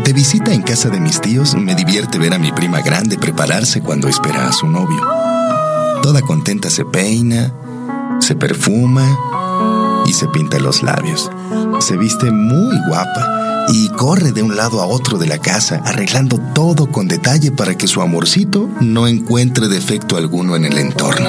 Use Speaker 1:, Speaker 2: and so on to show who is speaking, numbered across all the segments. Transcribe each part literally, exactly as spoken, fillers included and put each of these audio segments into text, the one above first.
Speaker 1: De visita en casa de mis tíos, me divierte ver a mi prima grande prepararse cuando espera a su novio. Toda contenta se peina, se perfuma y se pinta los labios. Se viste muy guapa y corre de un lado a otro de la casa, arreglando todo con detalle para que su amorcito no encuentre defecto alguno en el entorno.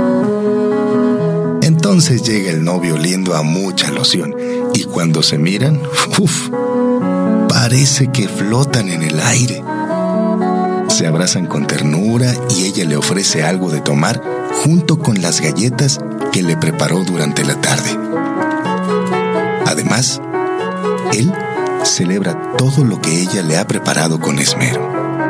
Speaker 1: Entonces llega el novio oliendo a mucha loción y cuando se miran, ¡uf!, parece que flotan en el aire. Se abrazan con ternura y ella le ofrece algo de tomar junto con las galletas que le preparó durante la tarde. Además, él celebra todo lo que ella le ha preparado con esmero.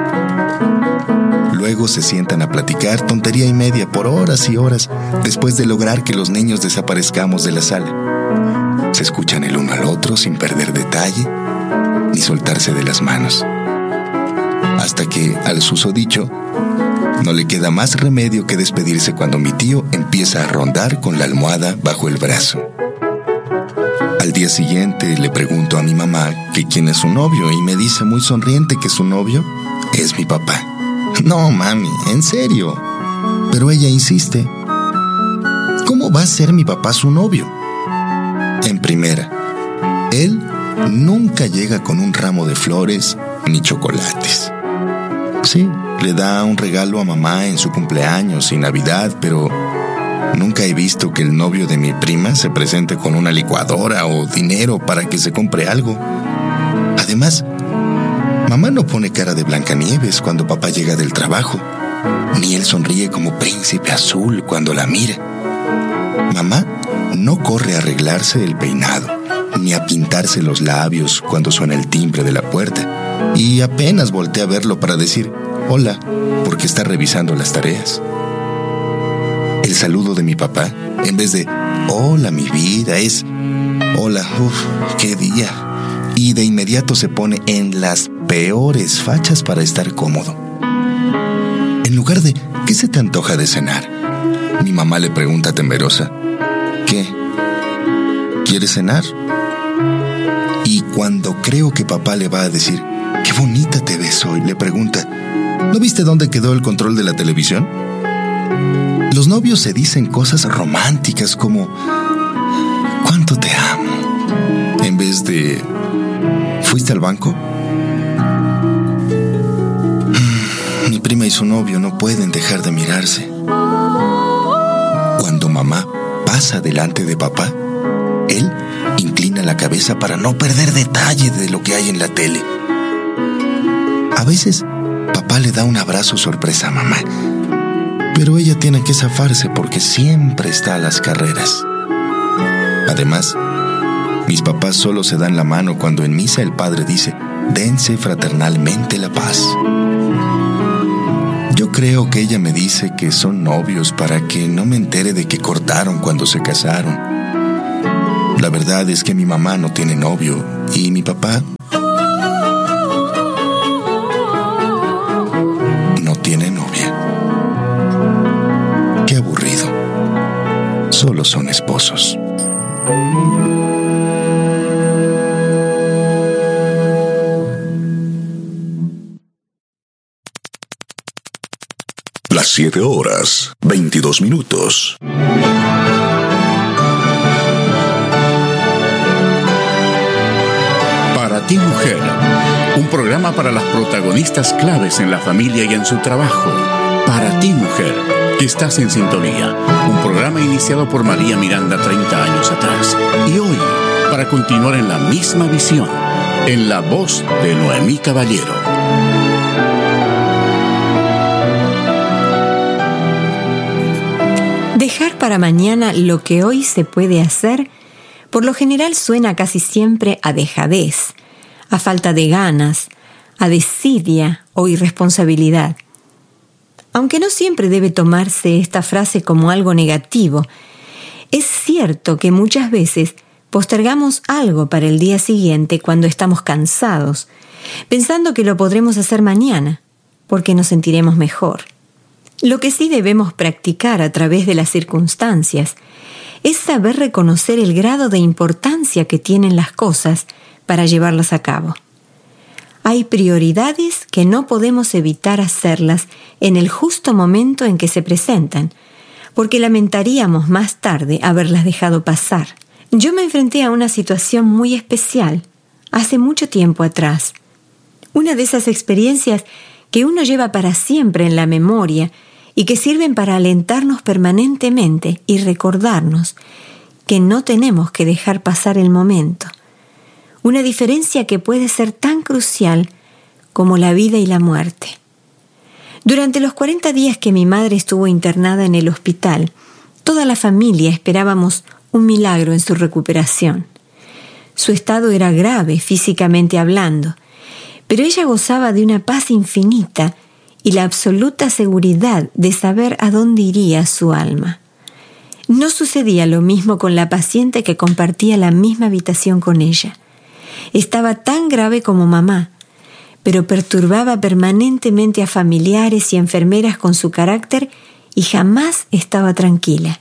Speaker 1: Luego se sientan a platicar tontería y media por horas y horas después de lograr que los niños desaparezcamos de la sala. Se escuchan el uno al otro sin perder detalle ni soltarse de las manos. Hasta que, al susodicho, no le queda más remedio que despedirse cuando mi tío empieza a rondar con la almohada bajo el brazo. Al día siguiente le pregunto a mi mamá que quién es su novio y me dice muy sonriente que su novio es mi papá. No, mami, en serio. Pero ella insiste. ¿Cómo va a ser mi papá su novio? En primera, él nunca llega con un ramo de flores ni chocolates. Sí, le da un regalo a mamá en su cumpleaños y Navidad, pero nunca he visto que el novio de mi prima se presente con una licuadora o dinero para que se compre algo. Además, mamá no pone cara de Blancanieves cuando papá llega del trabajo, ni él sonríe como príncipe azul cuando la mira. Mamá no corre a arreglarse el peinado, ni a pintarse los labios cuando suena el timbre de la puerta, y apenas voltea a verlo para decir hola, porque está revisando las tareas. El saludo de mi papá, en vez de hola mi vida, es hola, uff, qué día, y de inmediato se pone en las peores fachas para estar cómodo. En lugar de ¿qué se te antoja de cenar?, mi mamá le pregunta temerosa, ¿qué? ¿Quieres cenar? Y cuando creo que papá le va a decir qué bonita te ves hoy, le pregunta, ¿no viste dónde quedó el control de la televisión? Los novios se dicen cosas románticas como ¿cuánto te amo?, en vez de ¿fuiste al banco? Mi prima y su novio no pueden dejar de mirarse. Cuando mamá pasa delante de papá, él inclina la cabeza para no perder detalle de lo que hay en la tele. A veces, papá le da un abrazo sorpresa a mamá, pero ella tiene que zafarse porque siempre está a las carreras. Además, mis papás solo se dan la mano cuando en misa el padre dice, dense fraternalmente la paz. Yo creo que ella me dice que son novios para que no me entere de que cortaron cuando se casaron. La verdad es que mi mamá no tiene novio y mi papá no tiene novia. Qué aburrido. Solo son esposos.
Speaker 2: Las siete horas, veintidós minutos.
Speaker 3: Para ti, mujer, un programa para las protagonistas claves en la familia y en su trabajo. Para ti, mujer, que estás en sintonía. Un programa iniciado por María Miranda treinta años atrás. Y hoy, para continuar en la misma visión, en la voz de Noemí Caballero.
Speaker 4: Dejar para mañana lo que hoy se puede hacer, por lo general suena casi siempre a dejadez, a falta de ganas, a desidia o irresponsabilidad. Aunque no siempre debe tomarse esta frase como algo negativo, es cierto que muchas veces postergamos algo para el día siguiente cuando estamos cansados, pensando que lo podremos hacer mañana, porque nos sentiremos mejor. Lo que sí debemos practicar a través de las circunstancias es saber reconocer el grado de importancia que tienen las cosas para llevarlas a cabo. Hay prioridades que no podemos evitar hacerlas en el justo momento en que se presentan, porque lamentaríamos más tarde haberlas dejado pasar. Yo me enfrenté a una situación muy especial hace mucho tiempo atrás. Una de esas experiencias que uno lleva para siempre en la memoria y que sirven para alentarnos permanentemente y recordarnos que no tenemos que dejar pasar el momento. Una diferencia que puede ser tan crucial como la vida y la muerte. Durante los cuarenta días que mi madre estuvo internada en el hospital, toda la familia esperábamos un milagro en su recuperación. Su estado era grave físicamente hablando, pero ella gozaba de una paz infinita y la absoluta seguridad de saber a dónde iría su alma. No sucedía lo mismo con la paciente que compartía la misma habitación con ella. Estaba tan grave como mamá, pero perturbaba permanentemente a familiares y enfermeras con su carácter y jamás estaba tranquila.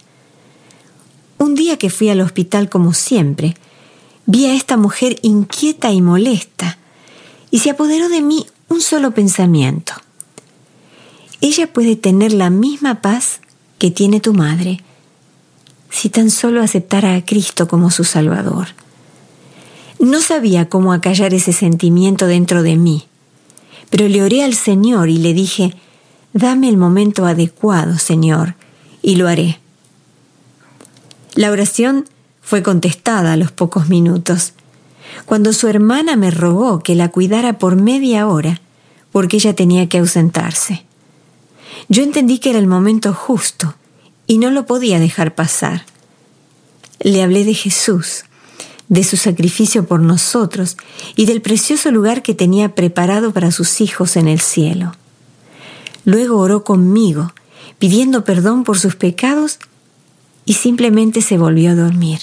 Speaker 4: Un día que fui al hospital como siempre, vi a esta mujer inquieta y molesta, y se apoderó de mí un solo pensamiento. Ella puede tener la misma paz que tiene tu madre, si tan solo aceptara a Cristo como su Salvador. No sabía cómo acallar ese sentimiento dentro de mí, pero le oré al Señor y le dije: dame el momento adecuado, Señor, y lo haré. La oración fue contestada a los pocos minutos, cuando su hermana me rogó que la cuidara por media hora, porque ella tenía que ausentarse. Yo entendí que era el momento justo y no lo podía dejar pasar. Le hablé de Jesús, de su sacrificio por nosotros y del precioso lugar que tenía preparado para sus hijos en el cielo. Luego oró conmigo, pidiendo perdón por sus pecados, y simplemente se volvió a dormir.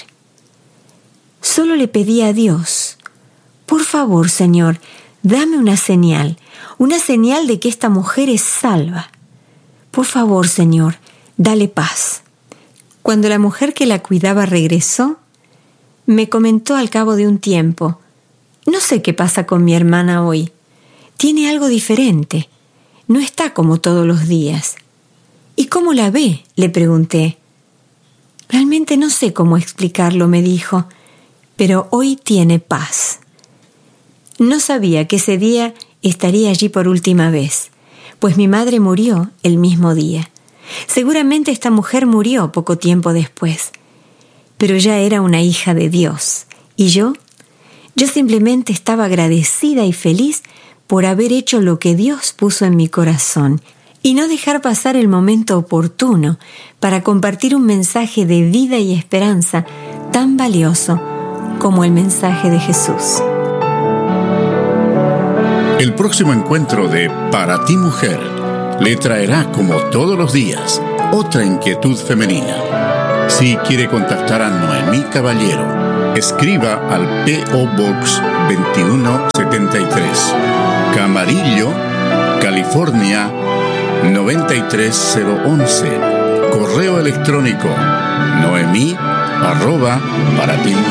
Speaker 4: Solo le pedí a Dios: por favor, Señor, dame una señal, una señal de que esta mujer es salva. Por favor, Señor, dale paz. Cuando la mujer que la cuidaba regresó, me comentó al cabo de un tiempo: no sé qué pasa con mi hermana hoy. Tiene algo diferente. No está como todos los días. ¿Y cómo la ve?, le pregunté. Realmente no sé cómo explicarlo, me dijo, pero hoy tiene paz. No sabía que ese día estaría allí por última vez, pues mi madre murió el mismo día. Seguramente esta mujer murió poco tiempo después, pero ya era una hija de Dios. ¿Y yo? Yo simplemente estaba agradecida y feliz por haber hecho lo que Dios puso en mi corazón y no dejar pasar el momento oportuno para compartir un mensaje de vida y esperanza tan valioso como el mensaje de Jesús.
Speaker 3: El próximo encuentro de Para ti Mujer le traerá, como todos los días, otra inquietud femenina. Si quiere contactar a Noemí Caballero, escriba al P O Box veintiuno setenta y tres, Camarillo, California noventa y tres cero once. Correo electrónico noemí arroba para ti mujer.